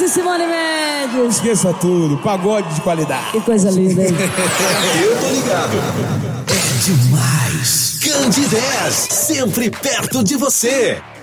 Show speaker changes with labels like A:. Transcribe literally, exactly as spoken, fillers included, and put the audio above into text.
A: de Simone Mendes.
B: Esqueça tudo, pagode de qualidade.
A: Que coisa linda, hein?
C: Eu tô ligado. É demais. Candidez, sempre perto de você.